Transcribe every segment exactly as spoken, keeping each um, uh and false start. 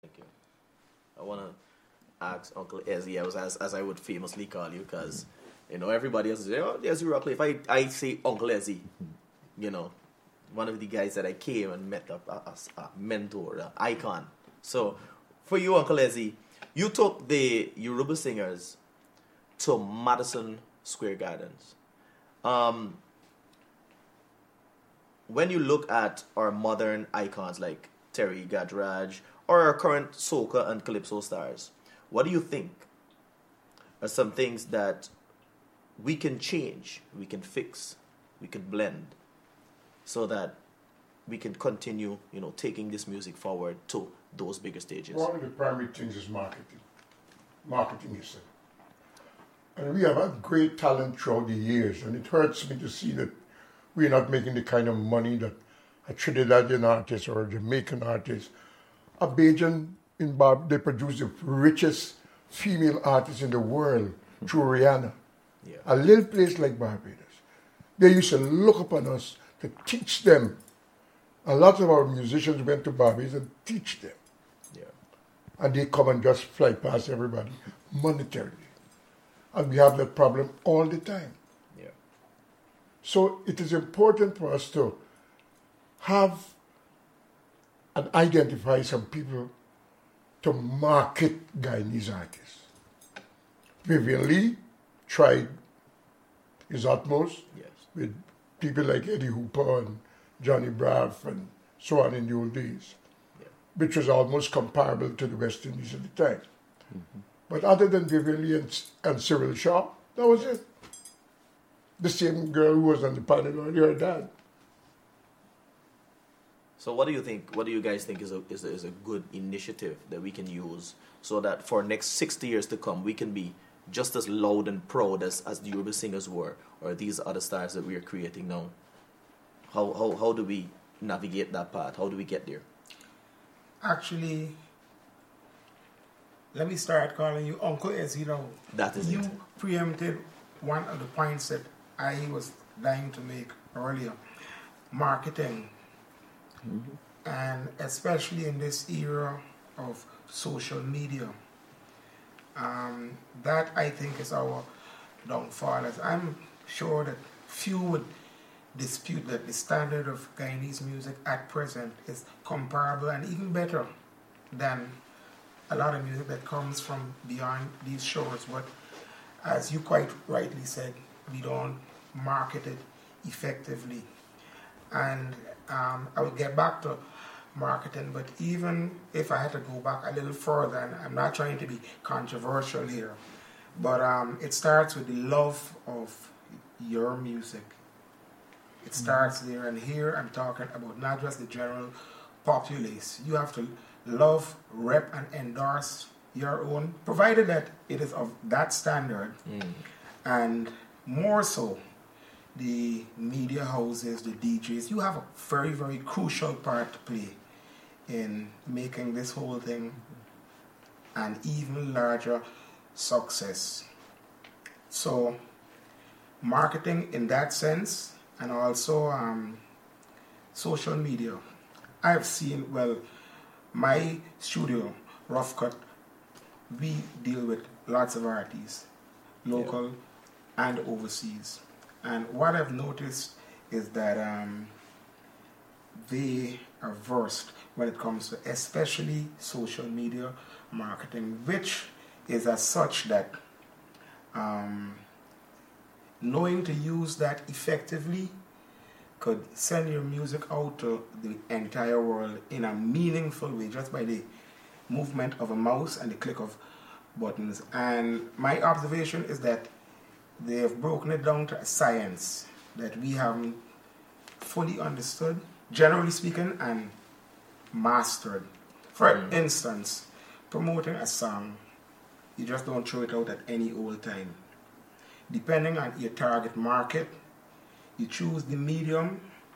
Thank you. I want to ask Uncle Ezzy, as, as, as I would famously call you, because, you know, everybody else is, oh, Ezzy Rockley. If I, I say Uncle Ezzy, you know, one of the guys that I came and met, a, a, a mentor, an icon. So, for you, Uncle Ezzy, you took the Yoruba singers to Madison Square Gardens. Um, when you look at our modern icons like Terry Gadraj or our current soca and calypso stars, what do you think are some things that we can change, we can fix, we can blend, so that we can continue, you know, taking this music forward to those bigger stages? One of the primary things is marketing. Marketing yourself. And we have had great talent throughout the years, and it hurts me to see that we're not making the kind of money that a Trinidadian artist or a Jamaican artist. A Bajan in Barb, they produce the richest female artists in the world through Rihanna. Yeah. A little place like Barbados. They used to look upon us to teach them. A lot of our musicians went to Barbados and teach them. Yeah. And they come and just fly past everybody monetarily. And we have that problem all the time. Yeah. So it is important for us to have and identify some people to market Guyanese artists. Vivian Lee tried his utmost Yes. with people like Eddie Hooper and Johnny Braff and so on in the old days, Yeah. which was almost comparable to the West Indies at the time. Mm-hmm. But other than Vivian Lee and, and Cyril Shaw, that was it. The same girl who was on the panel earlier, her dad. So what do you think, what do you guys think is a, is a, is a good initiative that we can use so that for next sixty years to come, we can be just as loud and proud as, as the Yoruba singers were, or these other stars that we are creating now? How, how, how do we navigate that path? How do we get there? Actually, let me start calling you Uncle Ezzy now. That is you it. preempted one of the points that I was dying to make earlier. Marketing. Mm-hmm. And especially in this era of social media. Um, that, I think, is our downfall. As I'm sure that few would dispute that the standard of Guyanese music at present is comparable and even better than a lot of music that comes from beyond these shores. But as you quite rightly said, we don't market it effectively. And um, I will get back to marketing, but even if I had to go back a little further, and I'm not trying to be controversial here, but um, it starts with the love of your music. It starts there, and here I'm talking about not just the general populace. You have to love, rep, and endorse your own, provided that it is of that standard, Mm. and more so, the media houses, the D Js, you have a very, very crucial part to play in making this whole thing an even larger success. So, marketing in that sense, and also um, social media. I've seen, well, my studio, Rough Cut, we deal with lots of artists, local yeah. and overseas. And what I've noticed is that um, they are versed when it comes to especially social media marketing, which is as such that um, knowing to use that effectively could send your music out to the entire world in a meaningful way just by the movement of a mouse and the click of buttons. And my observation is that they have broken it down to a science that we haven't fully understood, generally speaking, and mastered. For mm. instance, promoting a song, you just don't throw it out at any old time. Depending on your target market, you choose the medium,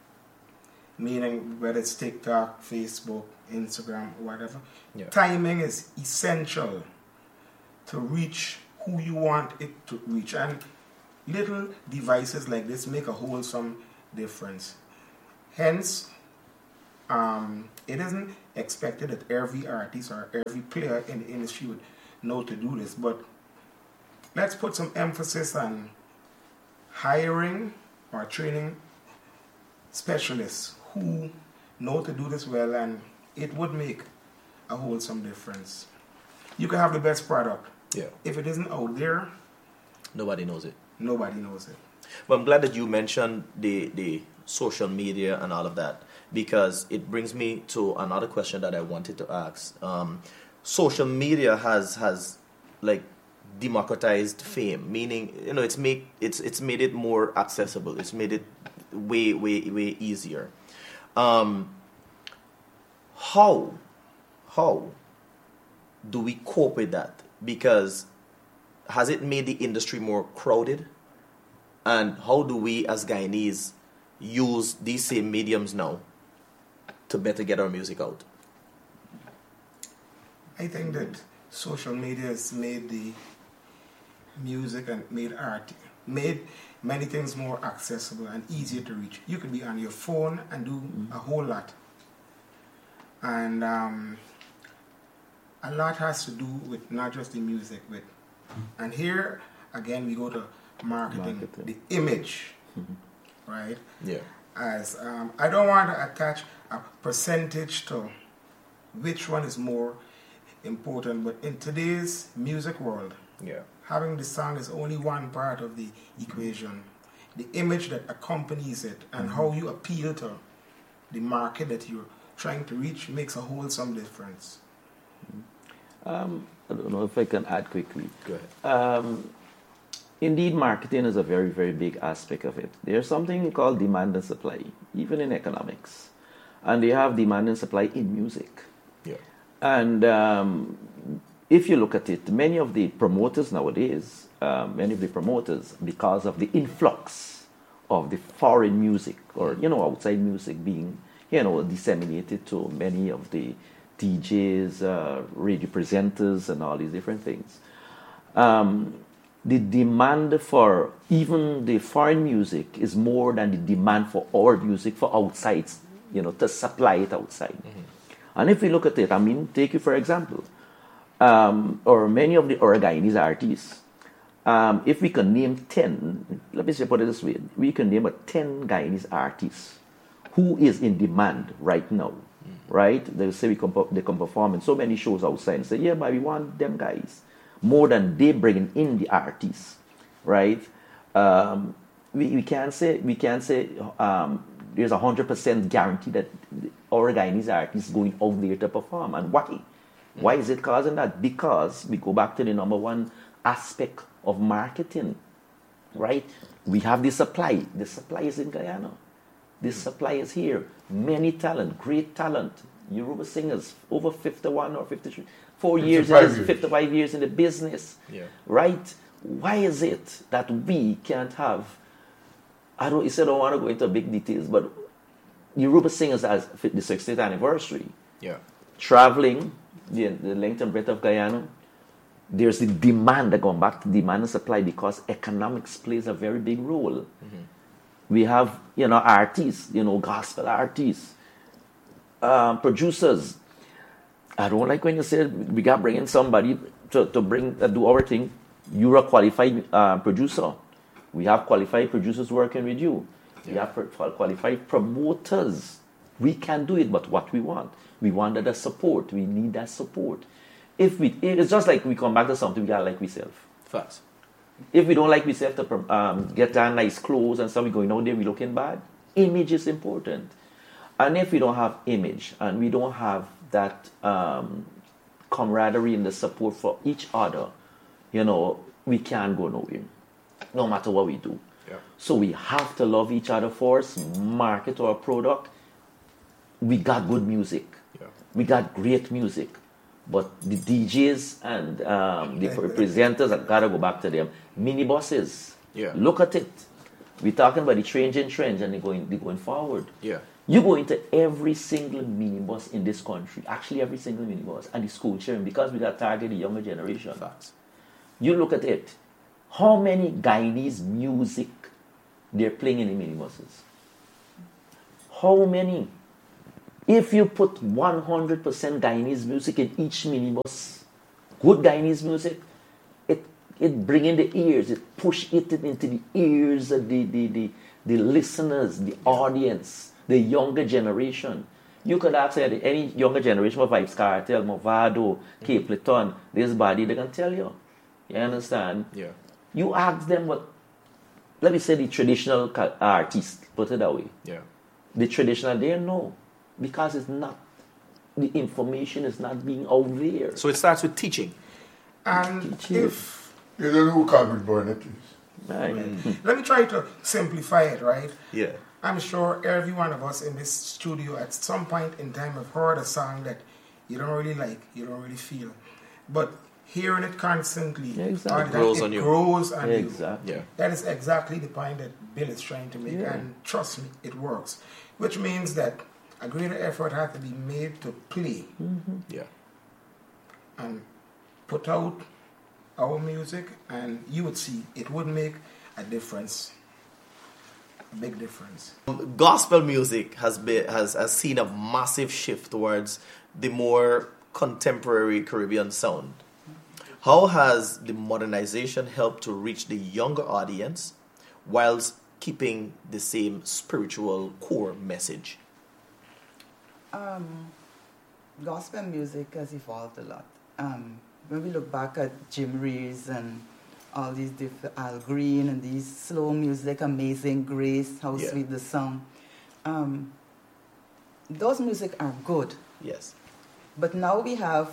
meaning whether it's TikTok, Facebook, Instagram, whatever. Yeah. Timing is essential to reach who you want it to reach. And little devices like this make a wholesome difference. Hence, Um, it isn't expected that every artist or every player in the industry would know to do this, but let's put some emphasis on hiring or training specialists who know to do this well, and it would make a wholesome difference. You can have the best product. Yeah. If it isn't out there, Nobody knows it. nobody knows it. But I'm glad that you mentioned the the social media and all of that, because it brings me to another question that I wanted to ask. Um, social media has has like democratized fame, meaning, you know, it's make it's it's made it more accessible. It's made it way way way easier. Um, how how do we cope with that? Because has it made the industry more crowded? And how do we as Guyanese use these same mediums now to better get our music out? I think that social media has made the music and made art, made many things more accessible and easier to reach. You could be on your phone and do mm-hmm. a whole lot. And um, a lot has to do with not just the music, but mm-hmm. and here again we go to marketing, marketing. the image, mm-hmm. right? Yeah. As um, I don't want to attach a percentage to which one is more important, but in today's music world, yeah, having the song is only one part of the equation. The image that accompanies it and mm-hmm. how you appeal to the market that you're trying to reach makes a wholesome difference. Um, I don't know if I can add quickly. Go ahead. Um, indeed, marketing is a very, very big aspect of it. There's something called demand and supply, even in economics. And they have demand and supply in music. Yeah. And um, if you look at it, many of the promoters nowadays, um, many of the promoters, because of the influx of the foreign music or, you know, outside music being, you know, disseminated to many of the D Js, uh, radio presenters, and all these different things. Um, the demand for even the foreign music is more than the demand for our music for outside, you know, to supply it outside. Mm-hmm. And if we look at it, I mean, take you for example, um, or many of the our Guyanese artists, um, if we can name ten, let me say put it this way, we can name a ten Guyanese artists who is in demand right now, mm-hmm. right? They say we can, they can perform in so many shows outside and say, yeah, but we want them guys more than they bringing in the artists, right? Um, we, we can't say, we can't say um, there's a hundred percent guarantee that our Guyanese artists going out there to perform. And why? Mm-hmm. Why is it causing that? Because we go back to the number one aspect of marketing, right? We have the supply. The supply is in Guyana. The supply is here. Many talent, great talent. Yoruba singers, over fifty-one or fifty-three, four years, years, fifty-five years in the business, yeah. right? Why is it that we can't have, I don't, I said I don't want to go into big details, but Yoruba singers as the sixtieth anniversary, yeah, traveling the, the length and breadth of Guyana, there's the demand, going back to demand and supply, because economics plays a very big role. Mm-hmm. We have, you know, artists, you know, gospel artists, um, producers. I don't like when you say we got to bring in somebody to, to bring uh, do our thing. You're a qualified uh, producer. We have qualified producers working with you. Yeah. We have qualified promoters. We can do it, but what we want, we want that support. We need that support. If we, it's just like we come back to something we got like ourselves. Fast. If we don't like ourselves to um, get our nice clothes and stuff, we going out there, we looking bad. Image is important. And if we don't have image and we don't have that um, camaraderie and the support for each other, you know, we can't go nowhere, no matter what we do. Yeah. So we have to love each other first, market our product. We got good music. Yeah. We got great music. But the D Js and um, the presenters, I gotta go back to them. Minibuses. Yeah. Look at it. We're talking about the changing trends and they're going, they're going forward. Yeah. You go into every single minibus in this country, actually every single minibus, and the school children, because we got targeted the younger generation. Facts. You look at it. How many Guyanese music they're playing in the minibuses? How many? If you put one hundred percent Guyanese music in each minibus, good Guyanese music, it it bring in the ears, it push it into the ears of the, the, the, the listeners, the audience, the younger generation. You could ask any younger generation of Vybz Kartel, Mavado, Capleton, this body, they can tell you. You understand? Yeah. You ask them what, let me say the traditional artist, put it that way. Yeah. The traditional, they know. Because it's not, the information is not being out there. So it starts with teaching. And Teaching. if... You don't know who Calvin Burnett is. Right. Mm. Let me try to simplify it, right? Yeah. I'm sure every one of us in this studio at some point in time have heard a song that you don't really like, you don't really feel. But hearing it constantly, Yeah, exactly. or It that grows it on you. grows on you. Exactly. Yeah. That is exactly the point that Bill is trying to make. Yeah. And trust me, it works. Which means that a greater effort has to be made to play Yeah. and put out our music, and you would see it would make a difference. A big difference. Gospel music has been has, has seen a massive shift towards the more contemporary Caribbean sound. How has the modernization helped to reach the younger audience whilst keeping the same spiritual core message? Um, gospel music has evolved a lot. Um, when we look back at Jim Reeves and all these different Al Green and these slow music, Amazing Grace, How Yeah. Sweet the Song, um, those music are good. Yes. But now we have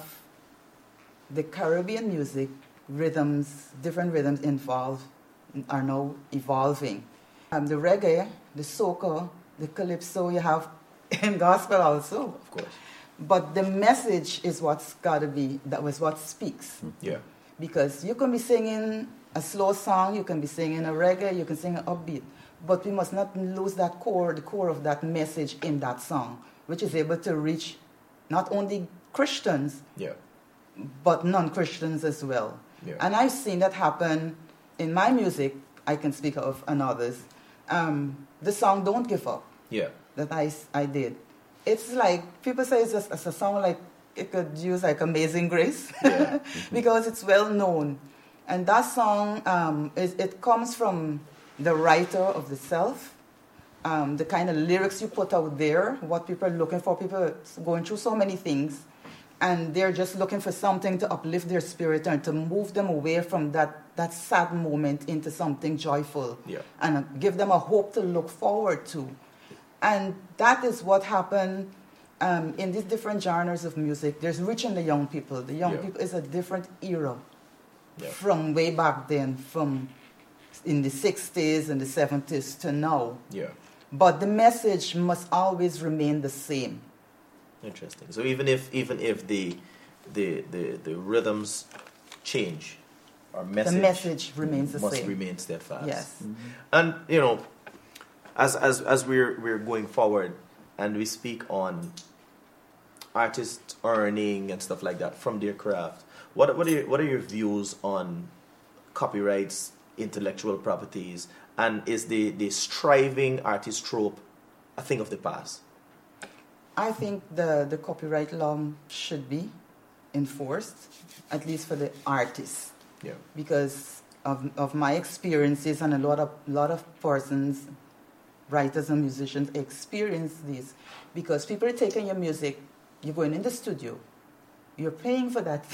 the Caribbean music, rhythms, different rhythms involved, are now evolving. Um, the reggae, the soca, the calypso you have in gospel also. Of course. But the message is what's got to be, that was what speaks. Yeah. Because you can be singing a slow song, you can be singing a reggae, you can sing an upbeat. But we must not lose that core, the core of that message in that song, which is able to reach not only Christians, Yeah. but non-Christians as well. Yeah. And I've seen that happen in my music, I can speak of, and others. Um, the song Don't Give Up Yeah. that I, I did. It's like, people say it's, just, it's a song like, it could use like Amazing Grace, Yeah. because it's well known. And that song, um, is, it comes from the writer of the self, um, the kind of lyrics you put out there, what people are looking for. People are going through so many things, and they're just looking for something to uplift their spirit and to move them away from that, that sad moment into something joyful, Yeah. and give them a hope to look forward to. And that is what happened um, in these different genres of music. There's reaching the young people. The young Yeah. people is a different era Yeah. from way back then, from in the sixties and the seventies to now. Yeah. But the message must always remain the same. Interesting. So even if even if the the the, the rhythms change, our message, the message remains the must same. remain steadfast. Yes. And you know, as as as we're we're going forward and we speak on artists earning and stuff like that from their craft, what what are your, what are your views on copyrights, intellectual properties, and is the the striving artist trope a thing of the past? I think the, the copyright law should be enforced, at least for the artists. Yeah. Because of, of my experiences, and a lot of lot of persons, writers and musicians experience this, because people are taking your music, you're going in the studio, you're paying for that,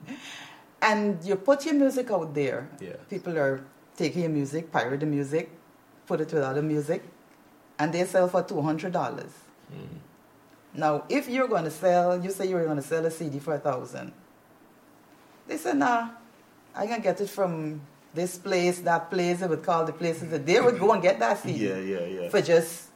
and you put your music out there. Yeah. People are taking your music, pirate the music, put it with other music, and they sell for two hundred dollars. Mm. Now, if you're going to sell, you say you're going to sell a C D for a thousand. They say, nah, I can get it from this place, that place. They would call the places that they would go and get that C D Yeah, yeah, yeah. for just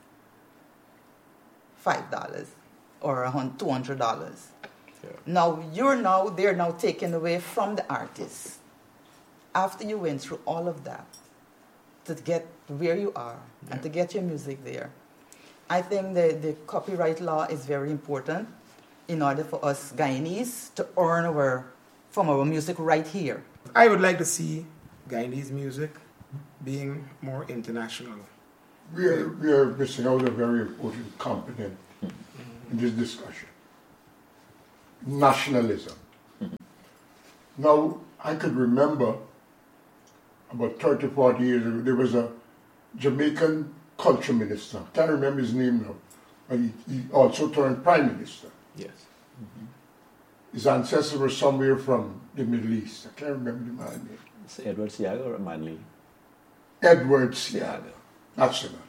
five dollars or two hundred dollars. Yeah. Now, you're now, they're now taken away from the artist. After you went through all of that to get where you are Yeah. and to get your music there. I think the, the copyright law is very important in order for us Guyanese to earn our, from our music right here. I would like to see Guyanese music being more international. We are, we are missing out a very important component. in this discussion. Nationalism. Now, I could remember about thirty, forty years ago, there was a Jamaican culture minister. I can't remember his name now. But he, he also turned prime minister. Yes. Mm-hmm. His ancestors were somewhere from the Middle East. I can't remember the man's name. It's Edward Siaga or Manley? Edward Siaga. That's the man.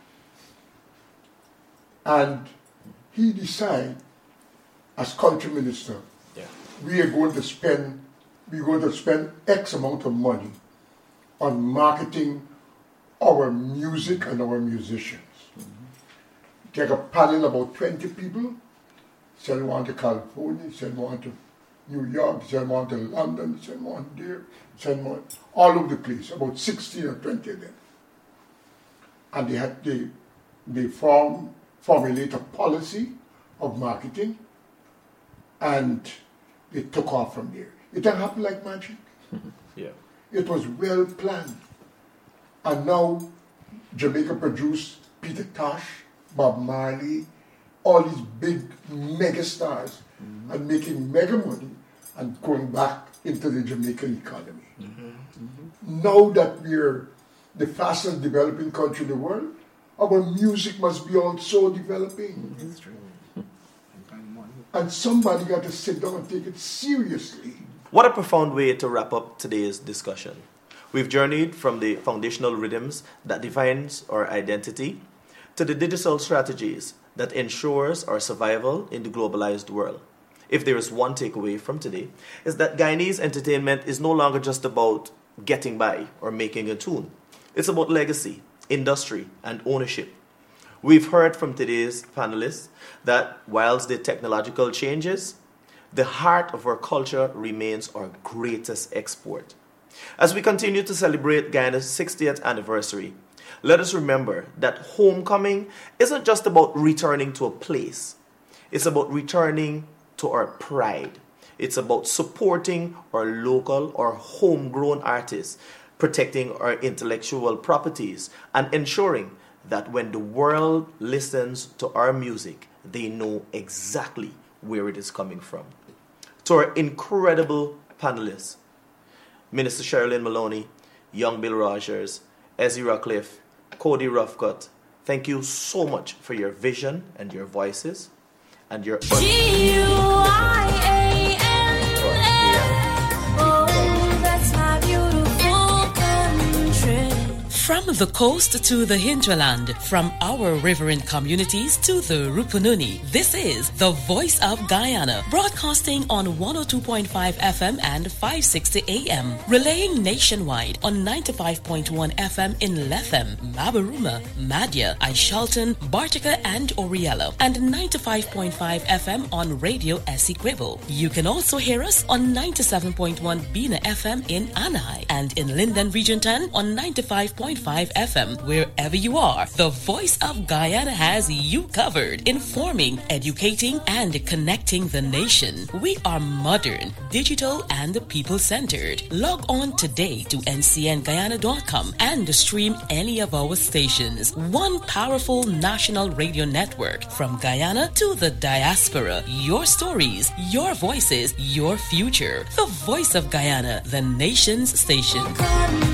And he decided, as culture minister, Yeah. we are going to spend, we're going to spend X amount of money on marketing our music and our musicians. Mm-hmm. Take a panel about twenty people, send one to California, send one to New York, send one to London, send one there, send one all over the place, about sixteen or twenty of them. And they had they they form formulate a policy of marketing, and they took off from there. It didn't happen like magic. Yeah. It was well planned. And now Jamaica produced Peter Tosh, Bob Marley, all these big mega stars, mm-hmm. and making mega money and going back into the Jamaican economy. Mm-hmm. Mm-hmm. Now that we're the fastest developing country in the world, our music must be also developing. It's true. And somebody got to sit down and take it seriously. What a profound way to wrap up today's discussion. We've journeyed from the foundational rhythms that defines our identity to the digital strategies that ensures our survival in the globalized world. If there is one takeaway from today, is that Guyanese entertainment is no longer just about getting by or making a tune. It's about legacy, industry, and ownership. We've heard from today's panelists that whilst the technological changes, the heart of our culture remains our greatest export. As we continue to celebrate Guyana's sixtieth anniversary, let us remember that homecoming isn't just about returning to a place. It's about returning to our pride. It's about supporting our local or homegrown artists, protecting our intellectual properties, and ensuring that when the world listens to our music, they know exactly where it is coming from. To our incredible panelists, Minister Sherilyn Maloney, Young Bill Rogers, Ezzy Rockcliffe, Cody Roughcut, thank you so much for your vision and your voices and your... G U I A N. Oh, that's my beautiful country. From the coast to the hinterland, from our riverine communities to the Rupununi, this is the Voice of Guyana, broadcasting on one oh two point five F M and five sixty A M, relaying nationwide on ninety-five point one F M in Lethem, Mabaruma, Madya, Aishalton, Bartica, and Oriello, and ninety-five point five F M on Radio Essequibo. You can also hear us on ninety-seven point one Bina F M in Anai, and in Linden Region ten on ninety-five point five F M. Wherever you are, the Voice of Guyana has you covered, informing, educating, and connecting the nation. We are modern, digital, and people-centered. Log on today to N C N Guyana dot com and stream any of our stations. One powerful national radio network from Guyana to the diaspora. Your stories, your voices, your future. The Voice of Guyana, the nation's station.